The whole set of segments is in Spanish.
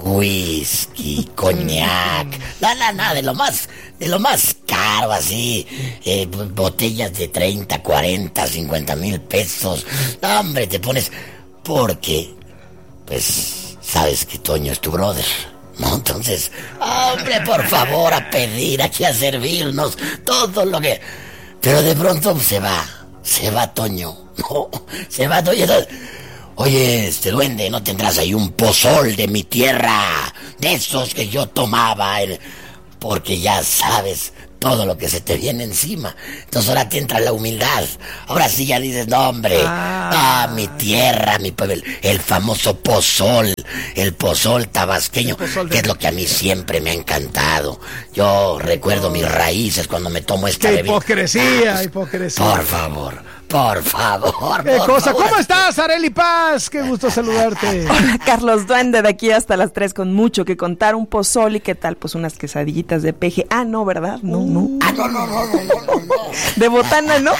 whisky, coñac, nada, de lo más caro, así, botellas de 30, 40, 50 mil pesos. No, hombre, te pones, porque, pues, sabes que Toño es tu brother, ¿no? Entonces, hombre, por favor, a pedir, aquí a servirnos, todo lo que... Pero de pronto se va Toño, ¿no? Se va Toño, entonces... Oye, duende, ¿no tendrás ahí un pozol de mi tierra? De esos que yo tomaba, porque ya sabes todo lo que se te viene encima. Entonces ahora te entra la humildad. Ahora sí ya dices, no, hombre, mi tierra, mi pueblo, el famoso pozol, el pozol tabasqueño, que es lo que a mí siempre me ha encantado. Yo recuerdo mis raíces cuando me tomo esta bebida. Hipocresía. Por favor. ¿Qué cosa? ¿Cómo estás, Arely Paz? Qué gusto saludarte. Hola, Carlos Duende, de aquí hasta las 3 con mucho que contar. Un pozol y qué tal, pues unas quesadillitas de peje. Ah, no, ¿verdad? No. No. De botana, ¿no?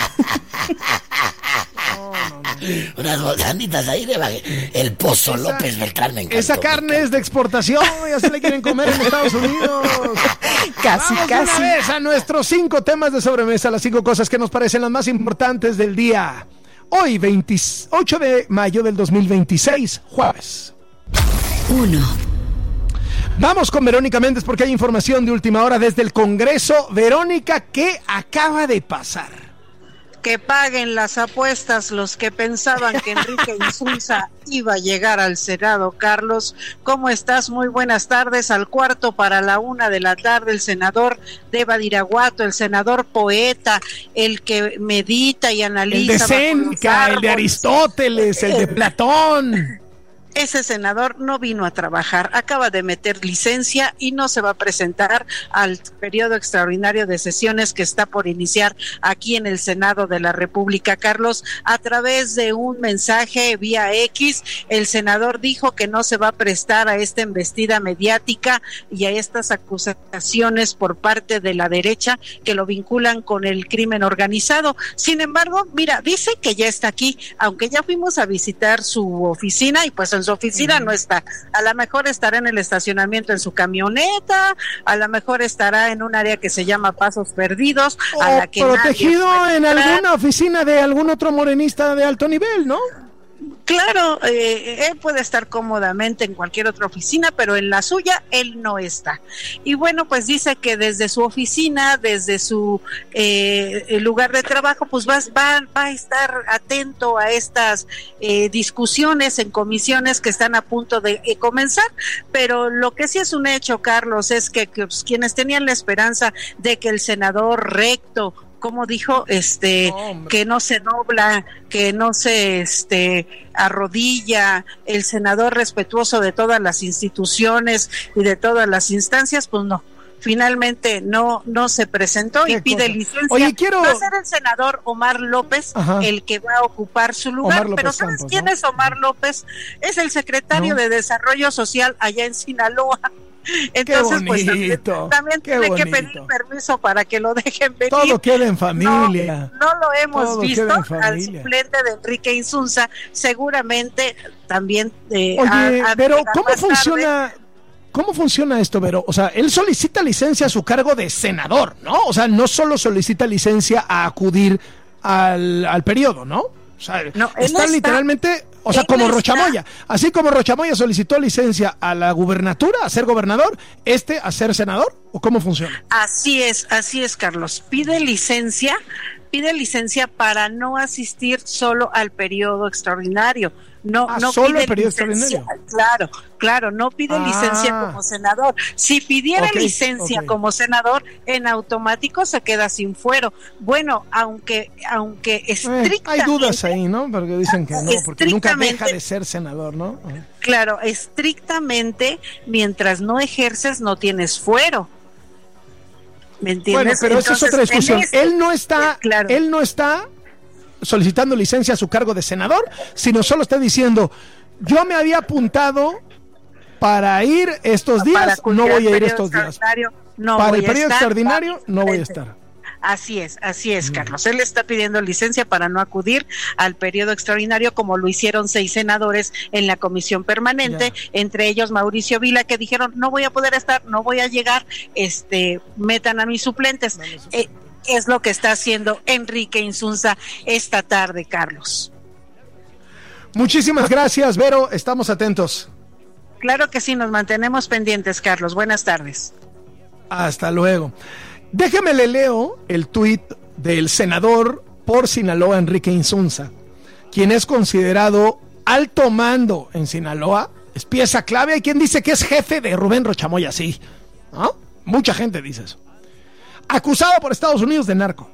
Unas botanitas ahí de el Pozo López Beltrán, me encantó. Esa carne es de exportación, ya se le quieren comer en Estados Unidos. Casi. Una vez a nuestros 5 temas de sobremesa, las 5 cosas que nos parecen las más importantes del día. Hoy, 28 de mayo del 2026, jueves. 1. Vamos con Verónica Méndez porque hay información de última hora desde el Congreso. Verónica, ¿qué acaba de pasar? Que paguen las apuestas los que pensaban que Enrique Insunza iba a llegar al Senado. Carlos, ¿cómo estás? Muy buenas tardes. Al 1:45 de la tarde, el senador Deva Iraguato, el senador poeta, el que medita y analiza. El de Séneca, el de Aristóteles, el de Platón. Ese senador no vino a trabajar, acaba de meter licencia y no se va a presentar al periodo extraordinario de sesiones que está por iniciar aquí en el Senado de la República. Carlos, a través de un mensaje vía X, el senador dijo que no se va a prestar a esta embestida mediática y a estas acusaciones por parte de la derecha que lo vinculan con el crimen organizado. Sin embargo, mira, dice que ya está aquí, aunque ya fuimos a visitar su oficina y pues en su oficina no está. A lo mejor estará en el estacionamiento en su camioneta, a lo mejor estará en un área que se llama Pasos Perdidos, a la que protegido en alguna oficina de algún otro morenista de alto nivel, ¿no? Claro, él puede estar cómodamente en cualquier otra oficina, pero en la suya él no está. Y bueno, pues dice que desde su oficina, desde su lugar de trabajo, pues va a estar atento a estas discusiones en comisiones que están a punto de comenzar. Pero lo que sí es un hecho, Carlos, es que pues, quienes tenían la esperanza de que el senador recto, como dijo, que no se dobla, que no se arrodilla, el senador respetuoso de todas las instituciones y de todas las instancias, pues no, finalmente no se presentó y pide licencia. Oye, va a ser el senador Omar López el que va a ocupar su lugar, pero ¿sabes Campos, quién es Omar López? Es el secretario de Desarrollo Social allá en Sinaloa. Entonces, pues también tiene que pedir permiso para que lo dejen venir. Todo queda en familia. No lo hemos visto al suplente de Enrique Insunza. Seguramente también. Oye, pero ¿cómo funciona esto, Vero? O sea, él solicita licencia a su cargo de senador, ¿no? O sea, no solo solicita licencia a acudir al periodo, ¿no? O sea, está literalmente, o sea, como Rochamoya. Así como Rochamoya solicitó licencia a la gubernatura, a ser gobernador, a ser senador, ¿o cómo funciona? Así es, Carlos. Pide licencia para no asistir solo al periodo extraordinario. No solo pide el periodo licencia, extraordinario. Claro, no pide licencia como senador. Si pidiera licencia como senador, en automático se queda sin fuero. Bueno, aunque estrictamente... hay dudas ahí, ¿no? Porque dicen que no, porque nunca deja de ser senador, ¿no? Claro, estrictamente, mientras no ejerces, no tienes fuero. ¿Me entiendes? Bueno, pero esa es otra discusión. Él no está solicitando licencia a su cargo de senador, sino solo está diciendo, yo me había apuntado para ir estos días, no voy a ir estos días. Para el periodo extraordinario no voy a estar. Así es, Carlos. Él está pidiendo licencia para no acudir al periodo extraordinario, como lo hicieron 6 senadores en la comisión permanente, entre ellos Mauricio Vila, que dijeron, no voy a poder estar, no voy a llegar, metan a mis suplentes. Es lo que está haciendo Enrique Insunza esta tarde, Carlos. Muchísimas gracias, Vero, estamos atentos. Claro que sí, nos mantenemos pendientes, Carlos. Buenas tardes. Hasta luego. Déjeme le leo el tuit del senador por Sinaloa, Enrique Insunza, quien es considerado alto mando en Sinaloa, es pieza clave. Hay quien dice que es jefe de Rubén Rochamoya, sí, ¿no? Mucha gente dice eso. Acusado por Estados Unidos de narco.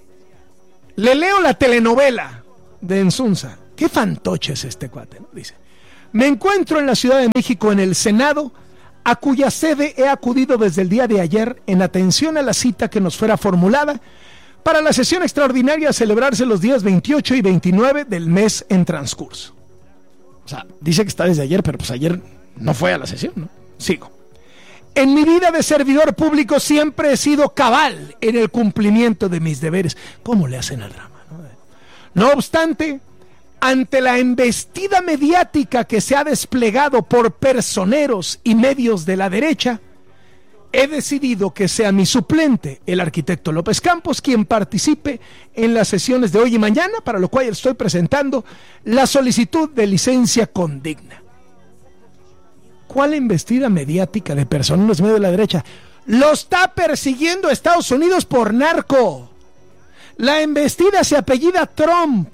Le leo la telenovela de Insunza. Qué fantoche es este cuate, ¿no? Dice: me encuentro en la Ciudad de México, en el Senado, a cuya sede he acudido desde el día de ayer en atención a la cita que nos fuera formulada para la sesión extraordinaria a celebrarse los días 28 y 29 del mes en transcurso. O sea, dice que está desde ayer, pero pues ayer no fue a la sesión, ¿no? Sigo. En mi vida de servidor público siempre he sido cabal en el cumplimiento de mis deberes. ¿Cómo le hacen al drama, no? No obstante, ante la embestida mediática que se ha desplegado por personeros y medios de la derecha, he decidido que sea mi suplente, el arquitecto López Campos, quien participe en las sesiones de hoy y mañana, para lo cual estoy presentando la solicitud de licencia condigna. ¿Cuál embestida mediática de personas y medios de la derecha? Lo está persiguiendo Estados Unidos por narco. La embestida se apellida Trump.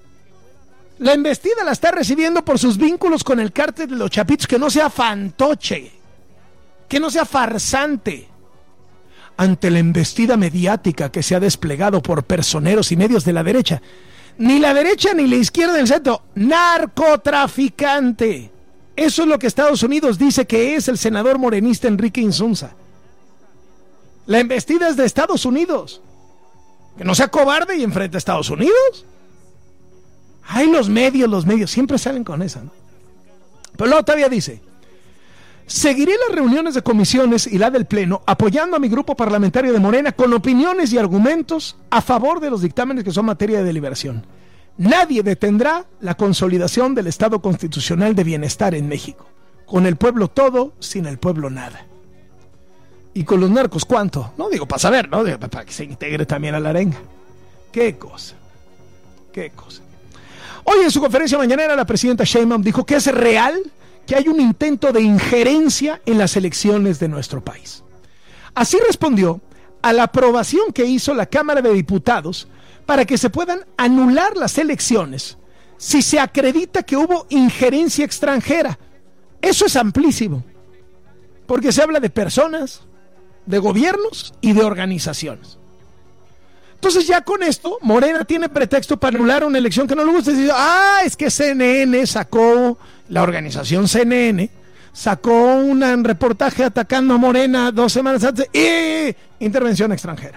La embestida la está recibiendo por sus vínculos con el cártel de los Chapitos. Que no sea fantoche, que no sea farsante. Ante la embestida mediática que se ha desplegado por personeros y medios de la derecha, ni la derecha ni la izquierda del centro, narcotraficante. Eso es lo que Estados Unidos dice que es el senador morenista Enrique Insunza. La embestida es de Estados Unidos. Que no sea cobarde y enfrente a Estados Unidos. Ay, los medios siempre salen con esa, ¿no? Pero luego todavía dice: seguiré las reuniones de comisiones y la del Pleno apoyando a mi grupo parlamentario de Morena con opiniones y argumentos a favor de los dictámenes que son materia de deliberación. Nadie detendrá la consolidación del Estado constitucional de bienestar en México. Con el pueblo todo, sin el pueblo nada. Y con los narcos, ¿cuánto? No digo para saber, ¿no? Digo, para que se integre también a la arenga. Qué cosa. Hoy en su conferencia mañanera la presidenta Sheinbaum dijo que es real que hay un intento de injerencia en las elecciones de nuestro país. Así respondió a la aprobación que hizo la Cámara de Diputados para que se puedan anular las elecciones si se acredita que hubo injerencia extranjera. Eso es amplísimo, porque se habla de personas, de gobiernos y de organizaciones. Entonces ya con esto, Morena tiene pretexto para anular una elección que no le gusta. Dice, es que CNN sacó, la organización CNN, sacó un reportaje atacando a Morena 2 semanas antes, intervención extranjera.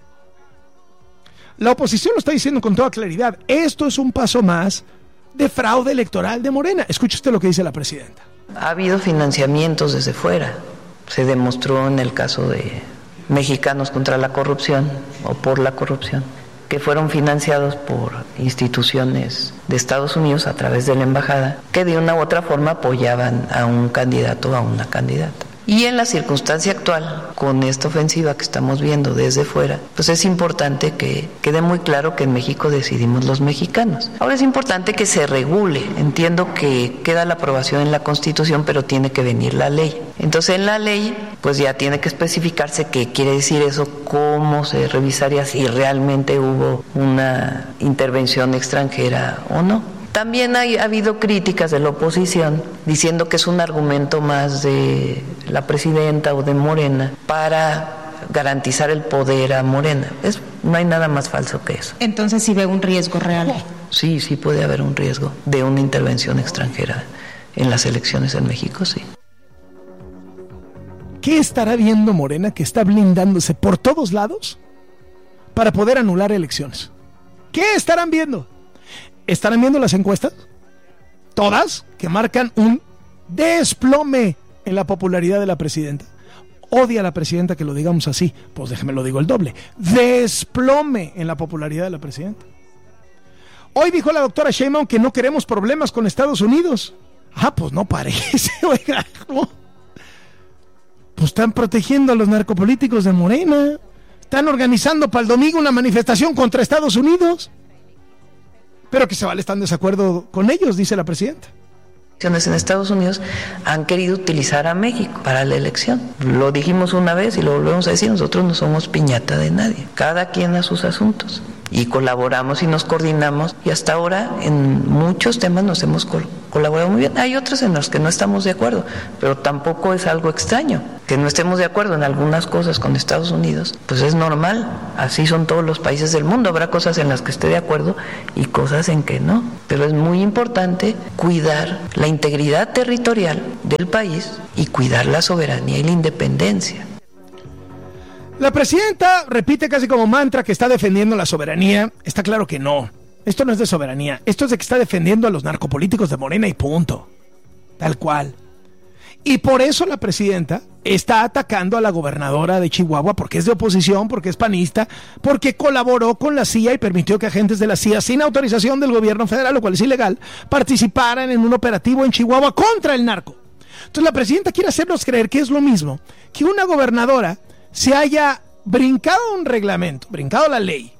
La oposición lo está diciendo con toda claridad. Esto es un paso más de fraude electoral de Morena. Escuche usted lo que dice la presidenta. Ha habido financiamientos desde fuera. Se demostró en el caso de Mexicanos contra la Corrupción o por la corrupción, que fueron financiados por instituciones de Estados Unidos a través de la embajada, que de una u otra forma apoyaban a un candidato o a una candidata. Y en la circunstancia actual, con esta ofensiva que estamos viendo desde fuera, pues es importante que quede muy claro que en México decidimos los mexicanos. Ahora es importante que se regule. Entiendo que queda la aprobación en la Constitución, pero tiene que venir la ley. Entonces en la ley, pues ya tiene que especificarse qué quiere decir eso, cómo se revisaría si realmente hubo una intervención extranjera o no. También ha habido críticas de la oposición diciendo que es un argumento más de la presidenta o de Morena para garantizar el poder a Morena. No hay nada más falso que eso. Entonces sí ve un riesgo real. Sí puede haber un riesgo de una intervención extranjera en las elecciones en México, sí. ¿Qué estará viendo Morena que está blindándose por todos lados para poder anular elecciones? ¿Qué estarán viendo? ¿Estarán viendo las encuestas? Todas que marcan un desplome en la popularidad de la presidenta. odia a la presidenta que lo digamos así. Pues déjeme lo digo el doble. Desplome en la popularidad de la presidenta. Hoy dijo la doctora Sheinbaum que no queremos problemas con Estados Unidos. Pues no parece, oiga. ¿No? Pues están protegiendo a los narcopolíticos de Morena. Están organizando para el domingo una manifestación contra Estados Unidos. Pero que se vale, están en desacuerdo con ellos, dice la presidenta. En Estados Unidos han querido utilizar a México para la elección. Lo dijimos una vez y lo volvemos a decir, nosotros no somos piñata de nadie, cada quien a sus asuntos. Y colaboramos y nos coordinamos, y hasta ahora en muchos temas nos hemos colaborado muy bien. Hay otros en los que no estamos de acuerdo, pero tampoco es algo extraño que no estemos de acuerdo en algunas cosas con Estados Unidos. Pues es normal, así son todos los países del mundo. Habrá cosas en las que esté de acuerdo y cosas en que no, pero es muy importante cuidar la integridad territorial del país y cuidar la soberanía y la independencia. La presidenta repite casi como mantra que está defendiendo la soberanía. Está claro que no. Esto no es de soberanía. Esto es de que está defendiendo a los narcopolíticos de Morena y punto. Tal cual. Y por eso la presidenta está atacando a la gobernadora de Chihuahua, porque es de oposición, porque es panista, porque colaboró con la CIA y permitió que agentes de la CIA, sin autorización del gobierno federal, lo cual es ilegal, participaran en un operativo en Chihuahua contra el narco. Entonces la presidenta quiere hacernos creer que es lo mismo que una gobernadora se haya brincado un reglamento, brincado la ley,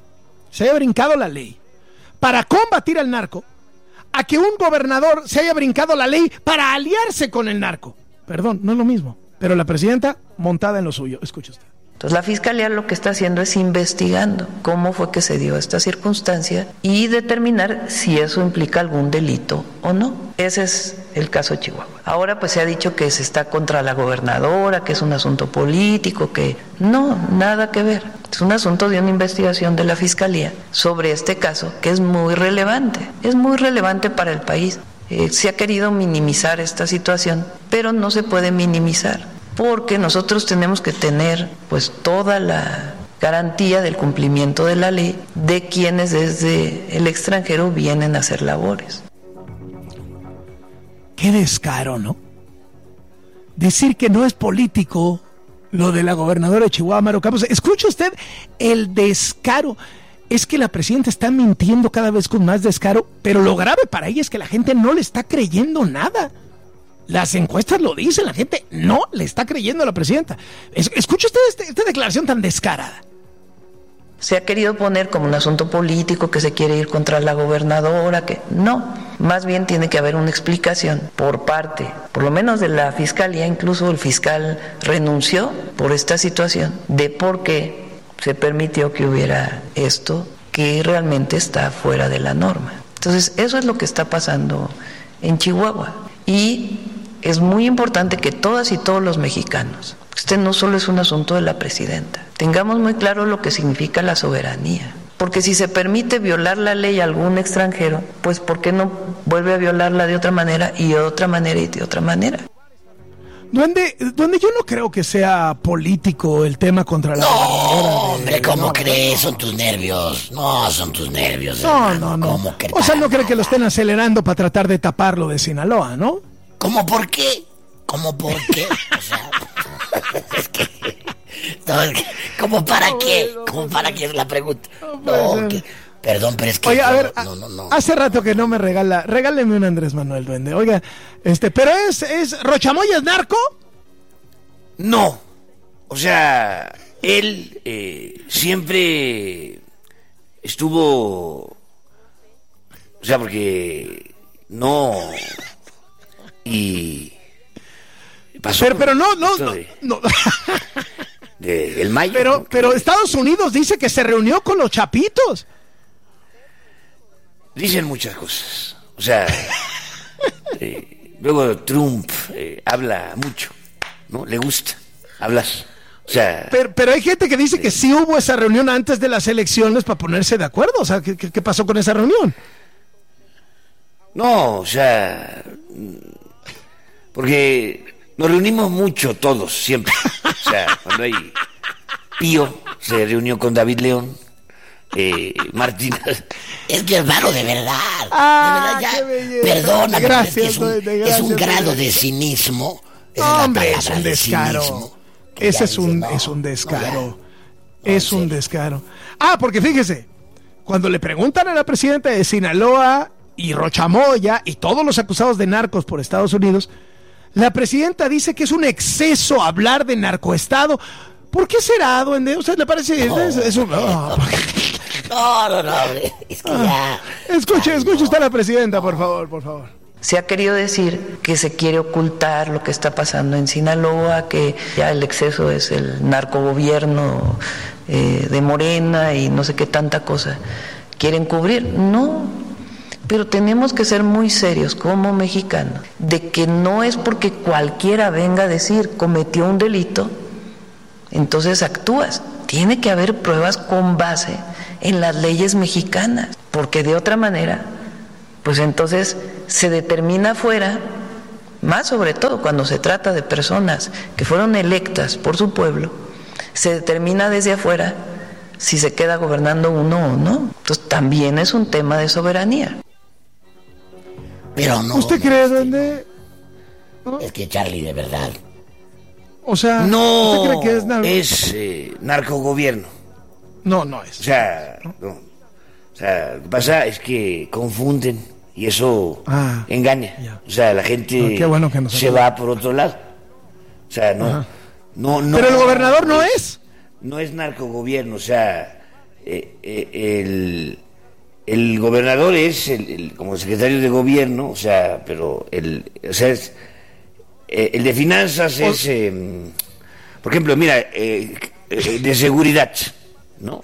para combatir al narco, a que un gobernador se haya brincado la ley para aliarse con el narco. Perdón, no es lo mismo. Pero la presidenta montada en lo suyo. Escuche usted. Entonces la Fiscalía lo que está haciendo es investigando cómo fue que se dio esta circunstancia y determinar si eso implica algún delito o no. Ese es el caso de Chihuahua. Ahora pues se ha dicho que se está contra la gobernadora, que es un asunto político, que no, nada que ver. Es un asunto de una investigación de la Fiscalía sobre este caso que es muy relevante para el país. Se ha querido minimizar esta situación, pero no se puede minimizar, porque nosotros tenemos que tener pues toda la garantía del cumplimiento de la ley de quienes desde el extranjero vienen a hacer labores. Qué descaro, ¿no? Decir que no es político lo de la gobernadora de Chihuahua, Maru Campos. Escuche usted el descaro. Es que la presidenta está mintiendo cada vez con más descaro, pero lo grave para ella es que la gente no le está creyendo nada. Las encuestas lo dicen, la gente no le está creyendo a la presidenta. Escuche usted esta declaración tan descarada. Se ha querido poner como un asunto político, que se quiere ir contra la gobernadora, que no, más bien tiene que haber una explicación por parte, por lo menos de la Fiscalía. Incluso el fiscal renunció por esta situación de por qué se permitió que hubiera esto que realmente está fuera de la norma. Entonces eso es lo que está pasando en Chihuahua, y es muy importante que todas y todos los mexicanos, este no solo es un asunto de la presidenta, tengamos muy claro lo que significa la soberanía, porque si se permite violar la ley a algún extranjero, pues ¿por qué no vuelve a violarla de otra manera y de otra manera y de otra manera? Duende, yo no creo que sea político el tema contra la... No, hombre, ¿cómo crees? Son tus nervios. No, son tus nervios. No. ¿Cómo que o sea, no cree que lo estén acelerando para tratar de taparlo de Sinaloa, ¿no? ¿Cómo por qué? O sea, es que... No, ¿cómo para qué? ¿Cómo para qué es la pregunta? No, perdón, pero es que... Oiga, a ver, no. Hace rato que no me regáleme un Andrés Manuel, duende. Oiga, pero es ¿Rochamoya es narco? No, o sea, él siempre estuvo, o sea, porque no, y pasó. Pero no. El mayo. Pero Estados Unidos dice que se reunió con los chapitos. Dicen muchas cosas, o sea, luego Trump habla mucho, ¿no? Le gusta hablar, o sea... Pero hay gente que dice que sí hubo esa reunión antes de las elecciones para ponerse de acuerdo, o sea, ¿qué pasó con esa reunión? No, o sea, porque nos reunimos mucho todos, siempre, o sea, cuando hay... Pío se reunió con David León, Martín. Es que hermano, de verdad qué belleza. Perdóname, gracias, es un grado de cinismo. Hombre, es un descaro. Ese es un descaro. Es un descaro. Ah, porque fíjese, cuando le preguntan a la presidenta de Sinaloa y Rochamoya y todos los acusados de narcos por Estados Unidos, la presidenta dice que es un exceso hablar de narcoestado. ¿Por qué será, duende? ¿Usted le parece? No, es que ya... Escuche usted a la presidenta, por favor. Se ha querido decir que se quiere ocultar lo que está pasando en Sinaloa, que ya el exceso es el narcogobierno de Morena y no sé qué tanta cosa quieren cubrir. No, pero tenemos que ser muy serios como mexicanos, de que no es porque cualquiera venga a decir cometió un delito, entonces actúas. Tiene que haber pruebas con base en las leyes mexicanas, porque de otra manera, pues entonces se determina afuera, más sobre todo cuando se trata de personas que fueron electas por su pueblo, se determina desde afuera si se queda gobernando uno o no. Entonces también es un tema de soberanía. Pero no. ¿Usted cree, duende? ¿No? Es que Charlie, de verdad. O sea, no ¿usted cree que es narcogobierno? No es. O sea, no. O sea, lo que pasa es que confunden y eso engaña. Ya. O sea, la gente qué bueno que se va por otro lado. O sea, no. Pero el gobernador no es. No es narcogobierno, o sea, el gobernador es como secretario de gobierno, o sea, pero el de finanzas es, por ejemplo, mira, de seguridad, ¿no?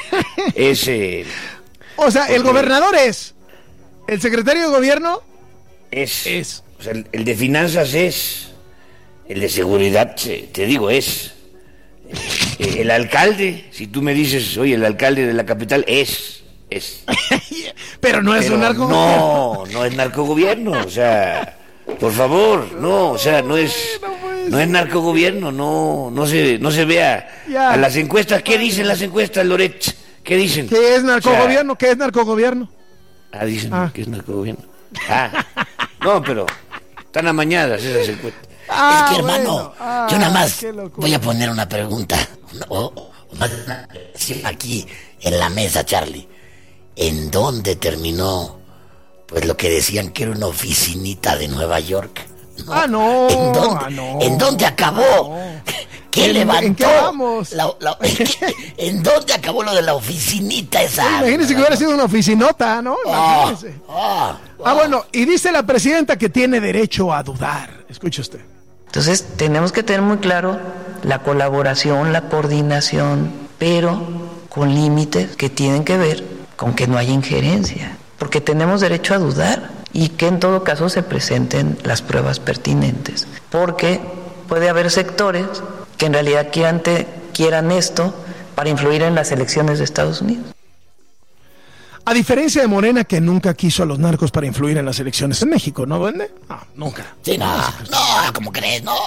O sea, el gobernador es, el secretario de gobierno es. O sea, el de finanzas es, el de seguridad, te digo, es. El alcalde, si tú me dices, oye, el alcalde de la capital es. Pero no es un narcogobierno. No es narcogobierno, o sea, por favor, no, o sea, no es narcogobierno, no se vea a las encuestas. ¿Qué dicen las encuestas, Loret? ¿Qué dicen? ¿Qué es narcogobierno? ¿Qué es narcogobierno? Dicen que es narcogobierno. No, pero están amañadas esas encuestas. Es que, hermano, yo nada más voy a poner una pregunta aquí en la mesa, Charlie. ¿En dónde terminó, pues, lo que decían que era una oficinita de Nueva York? No. ¿En dónde acabó? ¿Qué levantó? ¿En qué vamos? ¿En dónde acabó lo de la oficinita esa? Imagínese que hubiera sido una oficinota, ¿no? Imagínese. Bueno, y dice la presidenta que tiene derecho a dudar. Escuche usted. Entonces tenemos que tener muy claro la colaboración, la coordinación, pero con límites que tienen que ver con que no haya injerencia, porque tenemos derecho a dudar y que en todo caso se presenten las pruebas pertinentes, porque puede haber sectores que en realidad quieran esto para influir en las elecciones de Estados Unidos. A diferencia de Morena, que nunca quiso a los narcos para influir en las elecciones en México, ¿no, duende? Nunca. Sí, no, ¿cómo crees? No,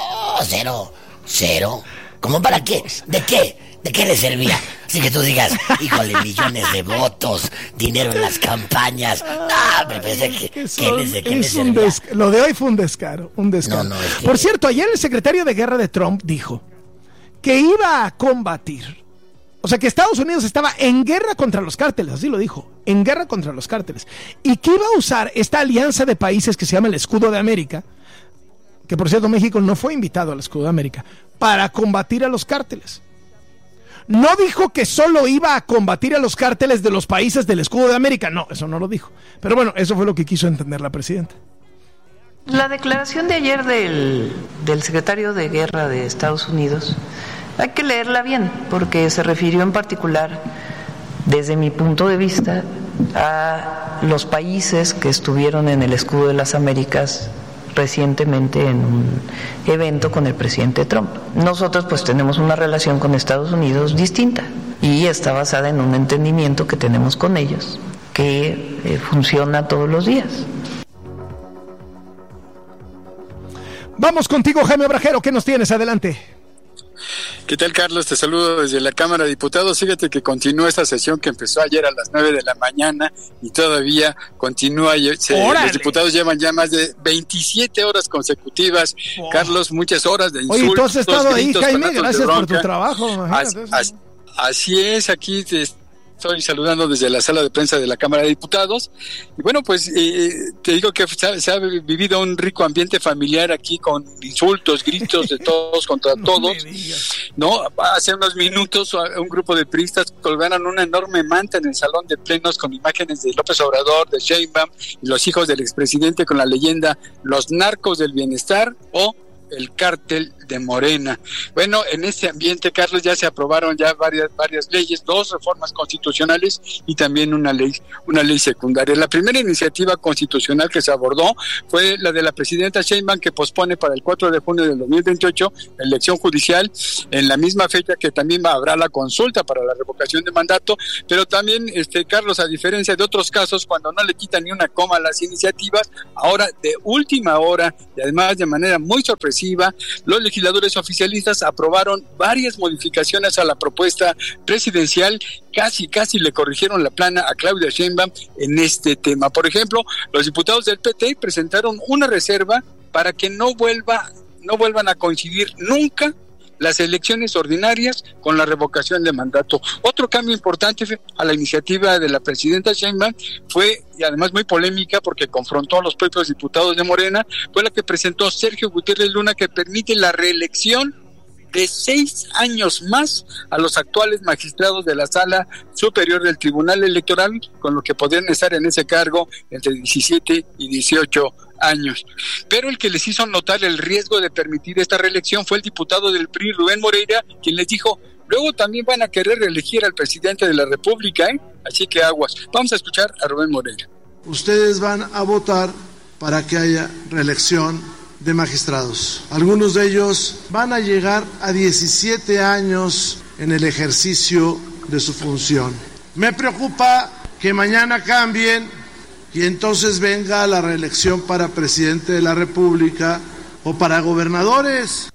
cero. ¿Cómo para qué? ¿De qué le servía? Así que tú digas, híjole, millones de votos, dinero en las campañas. No, pero pensé ¿qué le servía? Lo de hoy fue un descaro. No, es que... Por cierto, ayer el secretario de Guerra de Trump dijo que iba a combatir. O sea, que Estados Unidos estaba en guerra contra los cárteles, así lo dijo, en guerra contra los cárteles. Y que iba a usar esta alianza de países que se llama el Escudo de América, que por cierto México no fue invitado al Escudo de América, para combatir a los cárteles. No dijo que solo iba a combatir a los cárteles de los países del Escudo de América, no, eso no lo dijo. Pero bueno, eso fue lo que quiso entender la presidenta. La declaración de ayer del secretario de Guerra de Estados Unidos, hay que leerla bien, porque se refirió en particular, desde mi punto de vista, a los países que estuvieron en el Escudo de las Américas recientemente en un evento con el presidente Trump. Nosotros pues tenemos una relación con Estados Unidos distinta y está basada en un entendimiento que tenemos con ellos, que funciona todos los días. Vamos contigo, Jaime Brajero, ¿qué nos tienes? Adelante. ¿Qué tal, Carlos? Te saludo desde la Cámara de Diputados. Fíjate que continúa esta sesión que empezó ayer a las 9 de la mañana y todavía continúa. Los diputados llevan ya más de 27 horas consecutivas. Carlos, muchas horas de insultos. Oye, tú has estado ahí, Jaime, gracias por tu trabajo. Así es, aquí estoy saludando desde la sala de prensa de la Cámara de Diputados. Y bueno, pues te digo que se ha vivido un rico ambiente familiar aquí con insultos, gritos de todos contra todos. No, hace unos minutos un grupo de priistas colgaron una enorme manta en el salón de plenos con imágenes de López Obrador, de Sheinbaum y los hijos del expresidente con la leyenda "Los narcos del bienestar" o "El cártel de Morena". Bueno, en este ambiente, Carlos, ya se aprobaron ya varias leyes, 2 reformas constitucionales y también una ley secundaria. La primera iniciativa constitucional que se abordó fue la de la presidenta Sheinbaum, que pospone para el 4 de junio del 2028 la elección judicial, en la misma fecha que también habrá la consulta para la revocación de mandato, pero también, Carlos, a diferencia de otros casos, cuando no le quitan ni una coma a las iniciativas, ahora de última hora y además de manera muy sorpresiva, los legisladores oficialistas aprobaron varias modificaciones a la propuesta presidencial. Casi le corrigieron la plana a Claudia Sheinbaum en este tema. Por ejemplo, los diputados del PT presentaron una reserva para que no vuelvan a coincidir nunca las elecciones ordinarias con la revocación de mandato. Otro cambio importante a la iniciativa de la presidenta Sheinbaum fue, y además muy polémica porque confrontó a los propios diputados de Morena, fue la que presentó Sergio Gutiérrez Luna, que permite la reelección de 6 años más a los actuales magistrados de la Sala Superior del Tribunal Electoral, con lo que podrían estar en ese cargo entre 17 y 18 años. Pero el que les hizo notar el riesgo de permitir esta reelección fue el diputado del PRI, Rubén Moreira, quien les dijo: luego también van a querer reelegir al presidente de la República, así que aguas. Vamos a escuchar a Rubén Moreira. Ustedes van a votar para que haya reelección de magistrados. Algunos de ellos van a llegar a 17 años en el ejercicio de su función. Me preocupa que mañana cambien y entonces venga la reelección para presidente de la República o para gobernadores.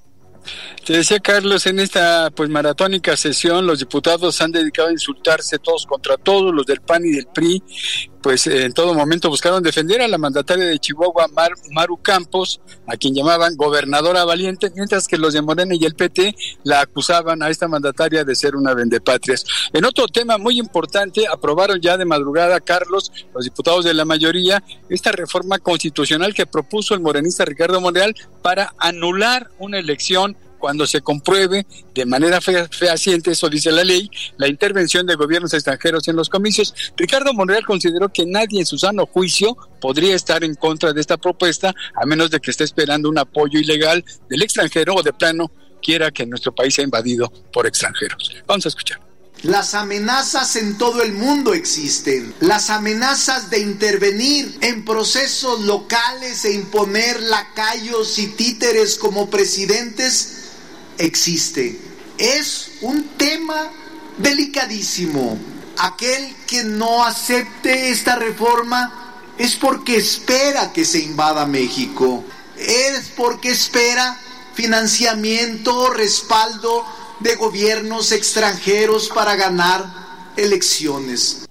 Te decía, Carlos, en esta maratónica sesión los diputados han dedicado a insultarse todos contra todos. Los del PAN y del PRI en todo momento buscaron defender a la mandataria de Chihuahua, Maru Campos, a quien llamaban gobernadora valiente, mientras que los de Morena y el PT la acusaban a esta mandataria de ser una vendepatrias. En otro tema muy importante, aprobaron ya de madrugada, Carlos, los diputados de la mayoría, esta reforma constitucional que propuso el morenista Ricardo Monreal para anular una elección cuando se compruebe de manera fehaciente, eso dice la ley, la intervención de gobiernos extranjeros en los comicios. Ricardo Monreal consideró que nadie en su sano juicio podría estar en contra de esta propuesta, a menos de que esté esperando un apoyo ilegal del extranjero o de plano quiera que nuestro país sea invadido por extranjeros. Vamos a escuchar. Las amenazas en todo el mundo existen. Las amenazas de intervenir en procesos locales e imponer lacayos y títeres como presidentes existe. Es un tema delicadísimo. Aquel que no acepte esta reforma es porque espera que se invada México. Es porque espera financiamiento, respaldo de gobiernos extranjeros para ganar elecciones.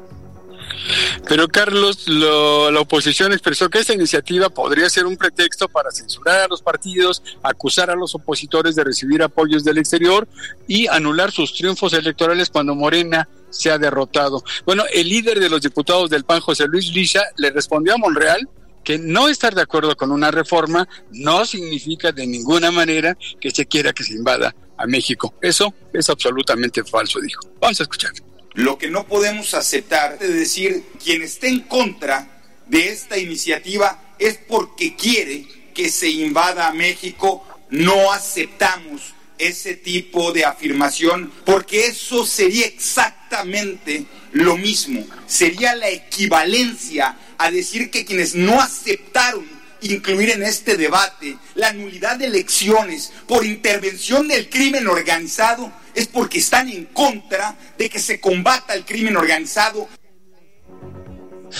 Pero, Carlos, la oposición expresó que esta iniciativa podría ser un pretexto para censurar a los partidos, acusar a los opositores de recibir apoyos del exterior y anular sus triunfos electorales cuando Morena se ha derrotado. Bueno, el líder de los diputados del PAN, José Luis Liza, le respondió a Monreal que no estar de acuerdo con una reforma no significa de ninguna manera que se quiera que se invada a México. Eso es absolutamente falso, dijo. Vamos a escuchar. Lo que no podemos aceptar es decir, quien esté en contra de esta iniciativa es porque quiere que se invada a México. No aceptamos ese tipo de afirmación porque eso sería exactamente lo mismo. Sería la equivalencia a decir que quienes no aceptaron incluir en este debate la nulidad de elecciones por intervención del crimen organizado es porque están en contra de que se combata el crimen organizado.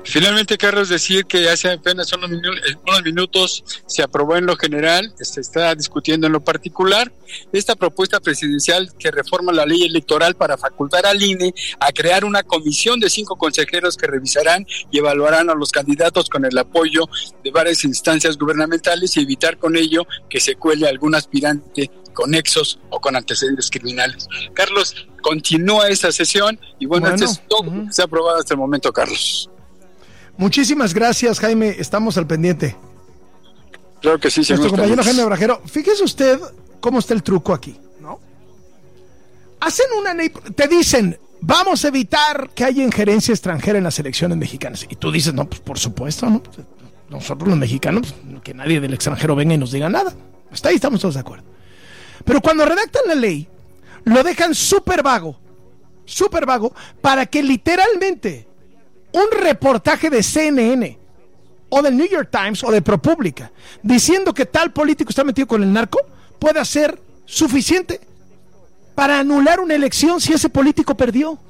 Finalmente, Carlos, decir que hace apenas unos minutos se aprobó en lo general, se está discutiendo en lo particular, esta propuesta presidencial que reforma la ley electoral para facultar al INE a crear una comisión de 5 consejeros que revisarán y evaluarán a los candidatos con el apoyo de varias instancias gubernamentales y evitar con ello que se cuele algún aspirante con nexos o con antecedentes criminales. Carlos, continúa esta sesión y bueno, esto es todo que se ha aprobado hasta el momento, Carlos. Muchísimas gracias, Jaime. Estamos al pendiente. Claro que sí, señor. Nuestro compañero Jaime Obrajero. Fíjese usted cómo está el truco aquí, ¿no? Hacen una ley, te dicen, vamos a evitar que haya injerencia extranjera en las elecciones mexicanas. Y tú dices, no, pues por supuesto, ¿no? Nosotros los mexicanos, que nadie del extranjero venga y nos diga nada. Hasta ahí estamos todos de acuerdo. Pero cuando redactan la ley, lo dejan súper vago, para que literalmente un reportaje de CNN o del New York Times o de ProPublica diciendo que tal político está metido con el narco pueda ser suficiente para anular una elección si ese político perdió.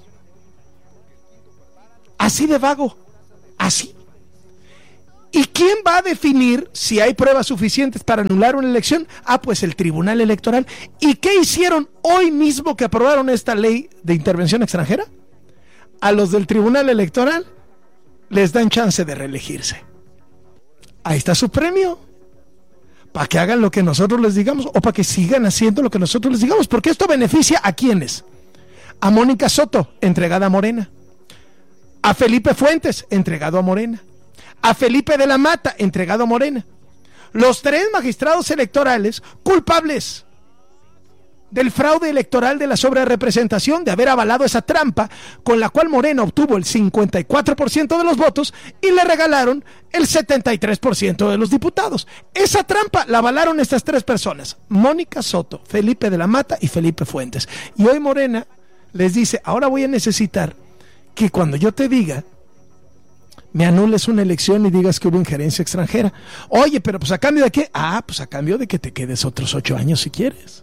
Así de vago, así. ¿Y quién va a definir si hay pruebas suficientes para anular una elección? Pues el Tribunal Electoral. ¿Y qué hicieron hoy mismo que aprobaron esta ley de intervención extranjera? A los del Tribunal Electoral les dan chance de reelegirse. Ahí está su premio. Para que hagan lo que nosotros les digamos o para que sigan haciendo lo que nosotros les digamos. Porque esto beneficia ¿a quiénes? A Mónica Soto, entregada a Morena. A Felipe Fuentes, entregado a Morena. A Felipe de la Mata, entregado a Morena. Los 3 magistrados electorales culpables del fraude electoral de la sobrerepresentación, de haber avalado esa trampa con la cual Morena obtuvo el 54% de los votos y le regalaron el 73% de los diputados. Esa trampa la avalaron estas 3 personas, Mónica Soto, Felipe de la Mata y Felipe Fuentes. Y hoy Morena les dice, ahora voy a necesitar que cuando yo te diga, me anules una elección y digas que hubo injerencia extranjera. Oye, pero pues a cambio de qué? Pues a cambio de que te quedes otros 8 años si quieres.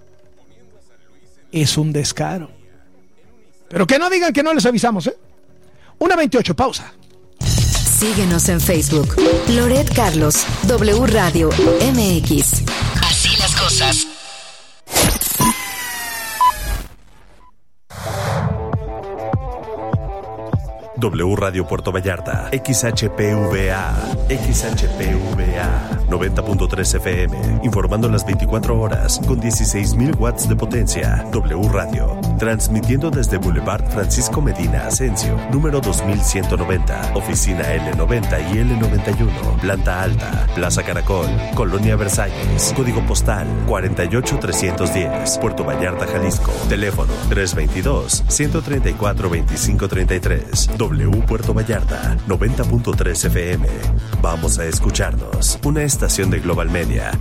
Es un descaro. Pero que no digan que no les avisamos, 1:28, pausa. Síguenos en Facebook. Loret Carlos, W Radio MX. Así las cosas. W Radio Puerto Vallarta, XHPVA, 90.3 FM, informando las 24 horas con 16,000 watts de potencia. W Radio, transmitiendo desde Boulevard Francisco Medina Asensio, número 2190, oficina L90 y L91, planta alta, Plaza Caracol, Colonia Versalles, código postal 48310, Puerto Vallarta, Jalisco, teléfono 322-134-2533. W Puerto Vallarta, 90.3 FM. Vamos a escucharnos. Una estación de Global Media.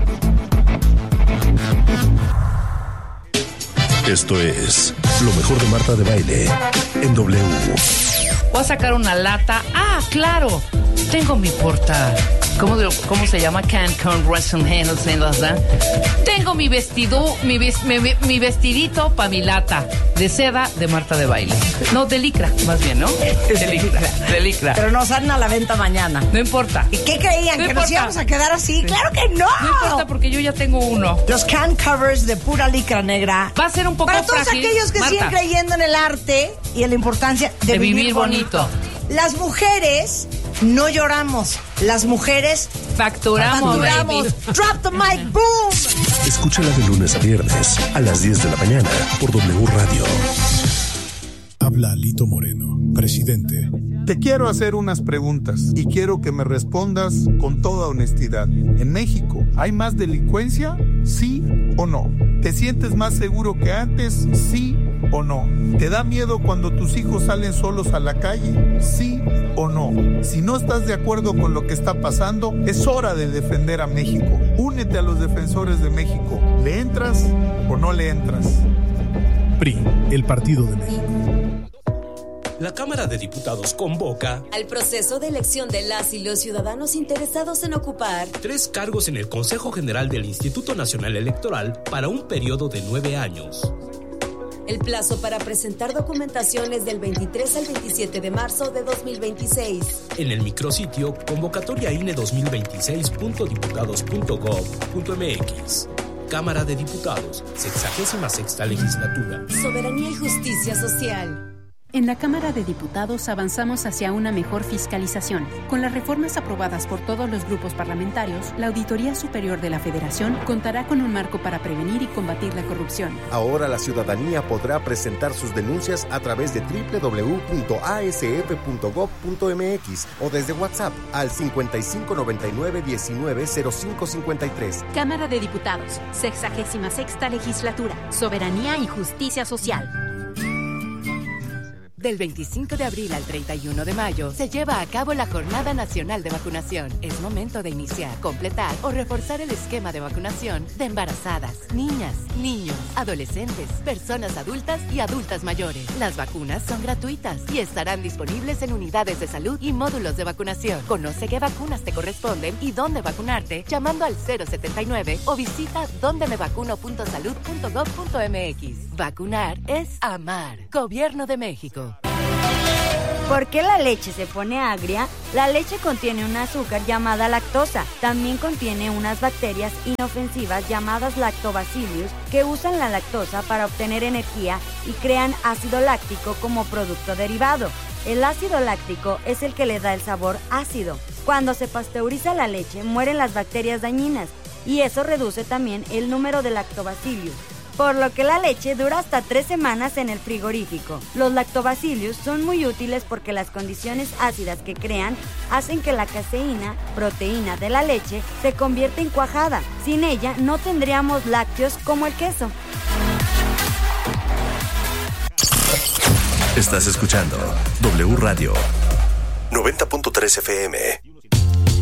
Esto es lo mejor de Marta de Baile en W. Voy a sacar una lata. Claro. Tengo mi porta. ¿Cómo se llama? Cancun Western Hills, ¿verdad? Tengo mi vestido, mi vestidito para mi lata de seda de Marta de Baile. No, de licra, más bien, ¿no? De licra. Pero nos salen a la venta mañana. No importa. ¿Y qué creían? ¿Que nos íbamos a quedar así? Sí. ¡Claro que no! No importa porque yo ya tengo uno. Los can covers de pura licra negra. Va a ser un poco para todos frágil, aquellos que Marta, siguen creyendo en el arte y en la importancia de vivir bonito. Las mujeres no lloramos. Las mujeres facturamos. Drop the mic, boom. Escúchala de lunes a viernes a las 10 de la mañana por W Radio. Habla Alito Moreno, presidente. Te quiero hacer unas preguntas y quiero que me respondas con toda honestidad. ¿En México hay más delincuencia? ¿Sí o no? ¿Te sientes más seguro que antes? ¿Sí o no? ¿Te da miedo cuando tus hijos salen solos a la calle? ¿Sí o no? Si no estás de acuerdo con lo que está pasando, es hora de defender a México. Únete a los defensores de México. ¿Le entras o no le entras? PRI, el Partido de México. La Cámara de Diputados convoca al proceso de elección de las y los ciudadanos interesados en ocupar 3 cargos en el Consejo General del Instituto Nacional Electoral para un periodo de 9 años. El plazo para presentar documentación es del 23 al 27 de marzo de 2026. En el micrositio convocatoriaine2026.diputados.gov.mx. Cámara de Diputados, 66ª Legislatura. Soberanía y justicia social. En la Cámara de Diputados avanzamos hacia una mejor fiscalización. Con las reformas aprobadas por todos los grupos parlamentarios, la Auditoría Superior de la Federación contará con un marco para prevenir y combatir la corrupción. Ahora la ciudadanía podrá presentar sus denuncias a través de www.asf.gov.mx o desde WhatsApp al 5599-190553. Cámara de Diputados, 66ª Legislatura, Soberanía y Justicia Social. Del 25 de abril al 31 de mayo se lleva a cabo la Jornada Nacional de Vacunación. Es momento de iniciar, completar o reforzar el esquema de vacunación de embarazadas, niñas, niños, adolescentes, personas adultas y adultas mayores. Las vacunas son gratuitas y estarán disponibles en unidades de salud y módulos de vacunación. Conoce qué vacunas te corresponden y dónde vacunarte llamando al 079 o visita dondemevacuno.salud.gov.mx. Vacunar es amar. Gobierno de México. ¿Por qué la leche se pone agria? La leche contiene un azúcar llamada lactosa. También contiene unas bacterias inofensivas llamadas lactobacillus que usan la lactosa para obtener energía y crean ácido láctico como producto derivado. El ácido láctico es el que le da el sabor ácido. Cuando se pasteuriza la leche, mueren las bacterias dañinas y eso reduce también el número de lactobacillus, por lo que la leche dura hasta 3 semanas en el frigorífico. Los lactobacillus son muy útiles porque las condiciones ácidas que crean hacen que la caseína, proteína de la leche, se convierta en cuajada. Sin ella no tendríamos lácteos como el queso. Estás escuchando W Radio 90.3 FM.